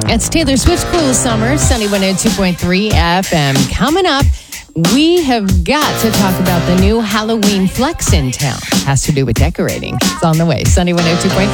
It's Taylor Swift's Cruel Summer, Sunny 102.3 FM. Coming up, we have got to talk about the new Halloween flex in town. Has to do with decorating. It's on the way. Sunny 102.3